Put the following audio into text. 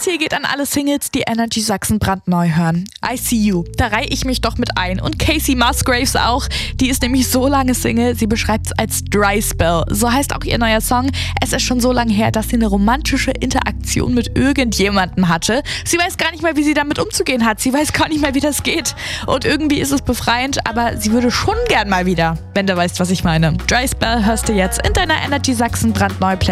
Das hier geht an alle Singles, die Energy Sachsen brandneu hören. I See You, da reihe ich mich doch mit ein. Und Casey Musgraves auch. Die ist nämlich so lange Single, sie beschreibt es als Dry Spell. So heißt auch ihr neuer Song. Es ist schon so lange her, dass sie eine romantische Interaktion mit irgendjemandem hatte. Sie weiß gar nicht mehr, wie sie damit umzugehen hat. Sie weiß gar nicht mehr, wie das geht. Und irgendwie ist es befreiend, aber sie würde schon gern mal wieder, wenn du weißt, was ich meine. Dry Spell hörst du jetzt in deiner Energy Sachsen brandneu Playlist.